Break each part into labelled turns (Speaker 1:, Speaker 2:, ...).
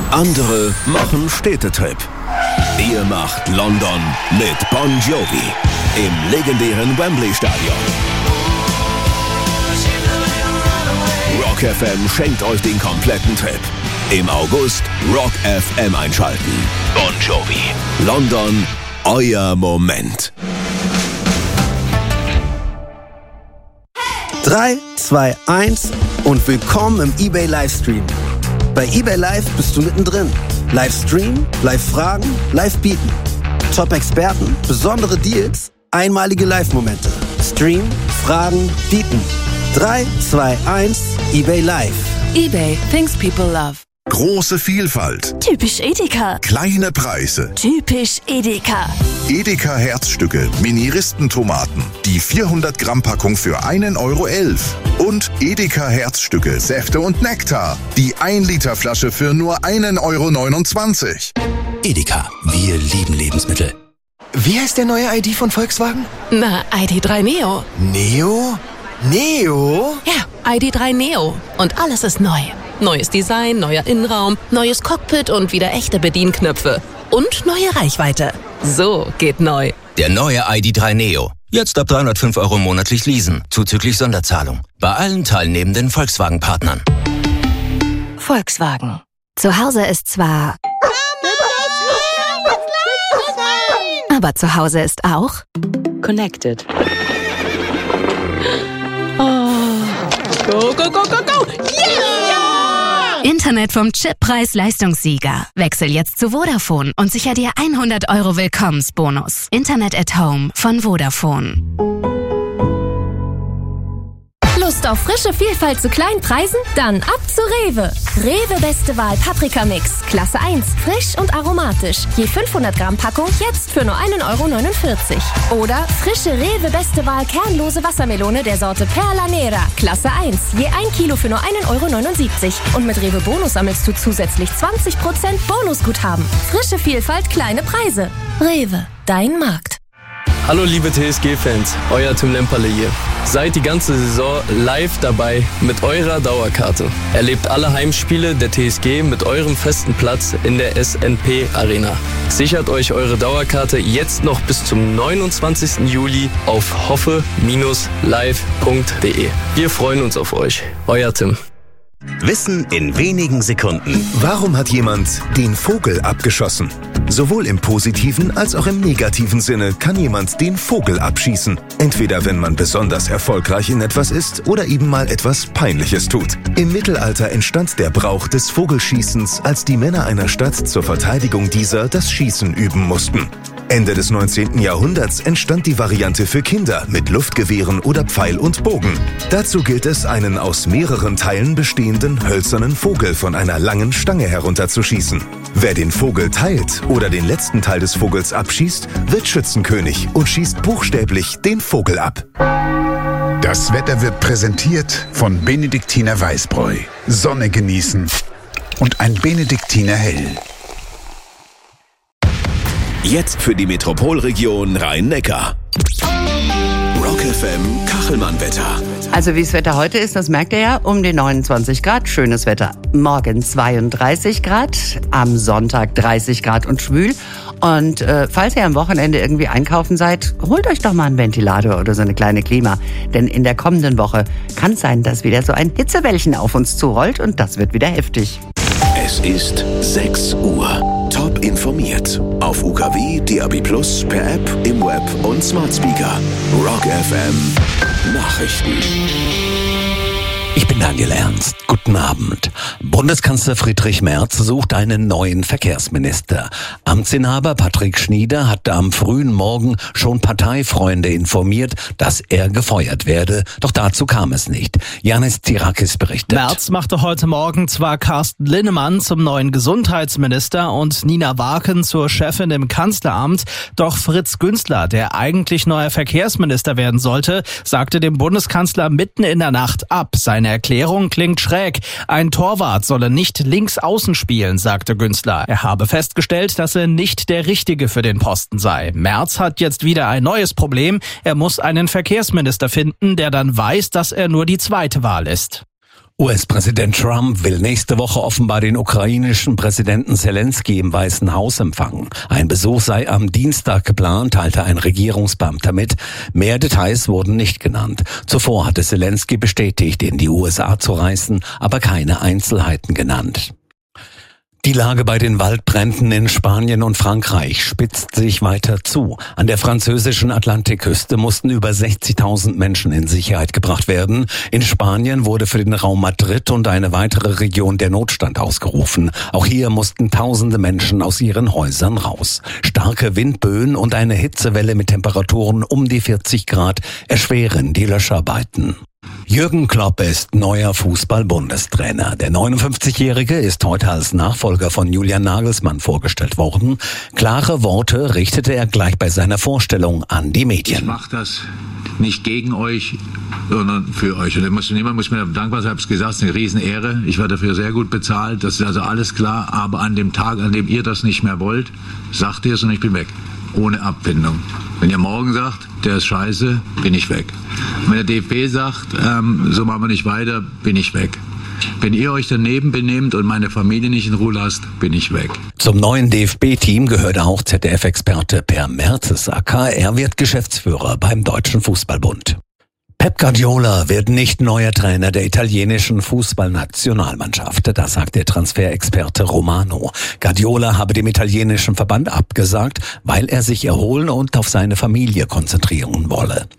Speaker 1: Andere machen Städtetrip. Ihr macht London mit Bon Jovi im legendären Wembley-Stadion. Rock FM schenkt euch den kompletten Trip. Im August Rock FM einschalten. Bon Jovi. London, euer Moment.
Speaker 2: 3, 2, 1 und willkommen im eBay Livestream. Bei eBay Live bist du mittendrin. Livestream, Live-Fragen, Live-Bieten. Top-Experten, besondere Deals, einmalige Live-Momente. Stream, Fragen, Bieten. 3, 2, 1, eBay Live.
Speaker 3: eBay, things people love.
Speaker 4: Große Vielfalt.
Speaker 5: Typisch Edeka.
Speaker 4: Kleine Preise.
Speaker 5: Typisch Edeka.
Speaker 4: Edeka Herzstücke, Mini-Ristentomaten. Die 400 Gramm Packung für 1,11 €. Und Edeka Herzstücke, Säfte und Nektar. Die 1 Liter Flasche für nur 1,29 €.
Speaker 6: Edeka, wir lieben Lebensmittel.
Speaker 7: Wie heißt der neue ID von Volkswagen?
Speaker 3: Na, ID.3 Neo.
Speaker 7: Neo? Neo?
Speaker 3: Ja, ID.3 Neo. Und alles ist neu. Neues Design, neuer Innenraum, neues Cockpit und wieder echte Bedienknöpfe. Und neue Reichweite. So geht neu.
Speaker 6: Der neue ID.3 Neo. Jetzt ab 305 € monatlich leasen, zuzüglich Sonderzahlung. Bei allen teilnehmenden Volkswagen-Partnern.
Speaker 5: Volkswagen. Zu Hause ist zwar... Aber zu Hause ist auch...
Speaker 3: Connected. Oh. Go, go, go, go, go! Yeah!
Speaker 5: Internet vom Chip Preis-Leistungssieger. Wechsel jetzt zu Vodafone und sicher dir 100 € Willkommensbonus. Internet at Home von Vodafone.
Speaker 8: Lust auf frische Vielfalt zu kleinen Preisen? Dann ab zu Rewe. Rewe Beste Wahl Paprika-Mix. Klasse 1. Frisch und aromatisch. Je 500 Gramm Packung jetzt für nur 1,49 €. Oder frische Rewe Beste Wahl kernlose Wassermelone der Sorte Perla Nera. Klasse 1. Je 1 Kilo für nur 1,79 €. Und mit Rewe Bonus sammelst du zusätzlich 20% Bonusguthaben. Frische Vielfalt, kleine Preise. Rewe, dein Markt.
Speaker 9: Hallo liebe TSG-Fans, euer Tim Lemperle hier. Seid die ganze Saison live dabei mit eurer Dauerkarte. Erlebt alle Heimspiele der TSG mit eurem festen Platz in der SNP Arena. Sichert euch eure Dauerkarte jetzt noch bis zum 29. Juli auf hoffe-live.de. Wir freuen uns auf euch. Euer Tim.
Speaker 10: Wissen in wenigen Sekunden.
Speaker 11: Warum hat jemand den Vogel abgeschossen? Sowohl im positiven als auch im negativen Sinne kann jemand den Vogel abschießen. Entweder wenn man besonders erfolgreich in etwas ist oder eben mal etwas Peinliches tut. Im Mittelalter entstand der Brauch des Vogelschießens, als die Männer einer Stadt zur Verteidigung dieser das Schießen üben mussten. Ende des 19. Jahrhunderts entstand die Variante für Kinder mit Luftgewehren oder Pfeil und Bogen. Dazu gilt es, einen aus mehreren Teilen bestehenden hölzernen Vogel von einer langen Stange herunterzuschießen. Wer den Vogel teilt oder den letzten Teil des Vogels abschießt, wird Schützenkönig und schießt buchstäblich den Vogel ab.
Speaker 4: Das Wetter wird präsentiert von Benediktiner Weißbräu. Sonne genießen und ein Benediktiner Hell.
Speaker 1: Jetzt für die Metropolregion Rhein-Neckar. Rock FM Kachelmann-Wetter.
Speaker 12: Also wie das Wetter heute ist, das merkt ihr ja, um die 29 Grad, schönes Wetter. Morgen 32 Grad, am Sonntag 30 Grad und schwül. Und falls ihr am Wochenende irgendwie einkaufen seid, holt euch doch mal einen Ventilator oder so eine kleine Klima. Denn in der kommenden Woche kann es sein, dass wieder so ein Hitzewellchen auf uns zurollt und das wird wieder heftig.
Speaker 1: Es ist 6 Uhr. Top informiert. Auf UKW, DAB+, per App, im Web und Smart Speaker. Rock FM Nachrichten.
Speaker 6: Ich bin Daniel Ernst. Guten Abend. Bundeskanzler Friedrich Merz sucht einen neuen Verkehrsminister. Amtsinhaber Patrick Schnieder hatte am frühen Morgen schon Parteifreunde informiert, dass er gefeuert werde. Doch dazu kam es nicht. Janis Zirakis berichtet.
Speaker 13: Merz machte heute Morgen zwar Carsten Linnemann zum neuen Gesundheitsminister und Nina Waken zur Chefin im Kanzleramt, doch Fritz Günzler, der eigentlich neuer Verkehrsminister werden sollte, sagte dem Bundeskanzler mitten in der Nacht ab. Seine Erklärung klingt schräg. Ein Torwart solle nicht links außen spielen, sagte Günzler. Er habe festgestellt, dass er nicht der Richtige für den Posten sei. Merz hat jetzt wieder ein neues Problem. Er muss einen Verkehrsminister finden, der dann weiß, dass er nur die zweite Wahl ist.
Speaker 6: US-Präsident Trump will nächste Woche offenbar den ukrainischen Präsidenten Zelensky im Weißen Haus empfangen. Ein Besuch sei am Dienstag geplant, teilte ein Regierungsbeamter mit. Mehr Details wurden nicht genannt. Zuvor hatte Zelensky bestätigt, in die USA zu reisen, aber keine Einzelheiten genannt. Die Lage bei den Waldbränden in Spanien und Frankreich spitzt sich weiter zu. An der französischen Atlantikküste mussten über 60.000 Menschen in Sicherheit gebracht werden. In Spanien wurde für den Raum Madrid und eine weitere Region der Notstand ausgerufen. Auch hier mussten tausende Menschen aus ihren Häusern raus. Starke Windböen und eine Hitzewelle mit Temperaturen um die 40 Grad erschweren die Löscharbeiten. Jürgen Klopp ist neuer Fußball-Bundestrainer. Der 59-Jährige ist heute als Nachfolger von Julian Nagelsmann vorgestellt worden. Klare Worte richtete er gleich bei seiner Vorstellung an die Medien.
Speaker 14: Ich mache das nicht gegen euch, sondern für euch. Und niemand muss mir dankbar sein, ich habe es gesagt, es ist eine Riesenehre. Ich werde dafür sehr gut bezahlt, das ist also alles klar. Aber an dem Tag, an dem ihr das nicht mehr wollt, sagt ihr es und ich bin weg. Ohne Abfindung. Wenn ihr morgen sagt, der ist scheiße, bin ich weg. Wenn der DFB sagt, so machen wir nicht weiter, bin ich weg. Wenn ihr euch daneben benehmt und meine Familie nicht in Ruhe lasst, bin ich weg.
Speaker 6: Zum neuen DFB-Team gehört auch ZDF-Experte Per Mertesacker. Er wird Geschäftsführer beim Deutschen Fußballbund. Pep Guardiola wird nicht neuer Trainer der italienischen Fußballnationalmannschaft. Das sagt der Transferexperte Romano. Guardiola habe dem italienischen Verband abgesagt, weil er sich erholen und auf seine Familie konzentrieren wolle.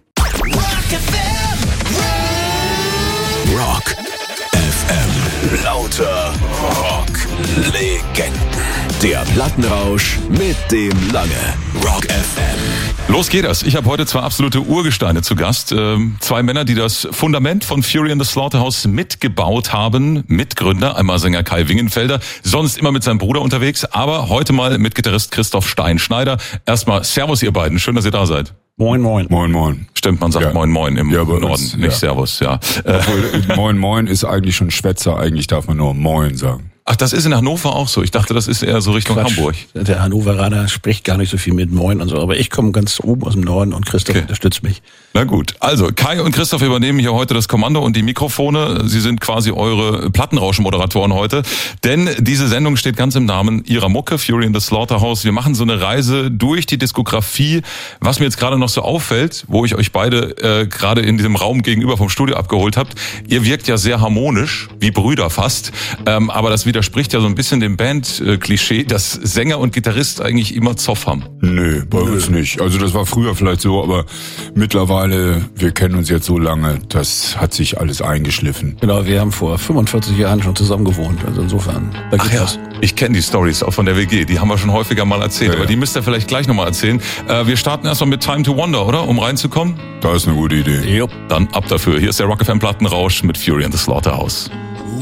Speaker 1: Rock FM. Lauter Rock-Legenden. Der Plattenrausch mit dem Lange. Rock FM.
Speaker 15: Los geht das. Ich habe heute zwei absolute Urgesteine zu Gast. Zwei Männer, die das Fundament von Fury in the Slaughterhouse mitgebaut haben. Mitgründer, einmal Sänger Kai Wingenfelder, sonst immer mit seinem Bruder unterwegs, aber heute mal mit Gitarrist Christoph Steinschneider. Erstmal Servus ihr beiden, schön, dass ihr da seid.
Speaker 16: Moin, moin.
Speaker 15: Moin, moin. Stimmt, man sagt ja. Moin, moin im Norden, nicht Servus, ja.
Speaker 16: Obwohl, Moin, moin ist eigentlich schon Schwätzer, eigentlich darf man nur Moin sagen.
Speaker 15: Ach, das ist in Hannover auch so. Ich dachte, das ist eher so Richtung
Speaker 17: Quatsch.
Speaker 15: Hamburg.
Speaker 17: Der Hannoveraner spricht gar nicht so viel mit Moin und so, aber ich komme ganz oben aus dem Norden und Christoph unterstützt mich.
Speaker 15: Na gut, also Kai und Christoph übernehmen hier heute das Kommando und die Mikrofone. Sie sind quasi eure Plattenrausch-Moderatoren heute, denn diese Sendung steht ganz im Namen ihrer Mucke, Fury in the Slaughterhouse. Wir machen so eine Reise durch die Diskografie. Was mir jetzt gerade noch so auffällt, wo ich euch beide gerade in diesem Raum gegenüber vom Studio abgeholt habt, ihr wirkt ja sehr harmonisch, wie Brüder fast, aber das widerspricht ja so ein bisschen dem Band-Klischee, dass Sänger und Gitarrist eigentlich immer Zoff haben.
Speaker 16: Nö, bei uns nicht. Also das war früher vielleicht so, aber mittlerweile, wir kennen uns jetzt so lange, das hat sich alles eingeschliffen.
Speaker 17: Genau, wir haben vor 45 Jahren schon zusammen gewohnt, also insofern.
Speaker 15: Ach ja, ich kenne die Stories auch von der WG, die haben wir schon häufiger mal erzählt, aber die müsst ihr vielleicht gleich nochmal erzählen. Wir starten erstmal mit Time to Wonder, oder? Um reinzukommen?
Speaker 16: Das ist eine gute Idee.
Speaker 15: Jupp. Dann ab dafür. Hier ist der Rock FM Plattenrausch mit Fury in the Slaughterhouse.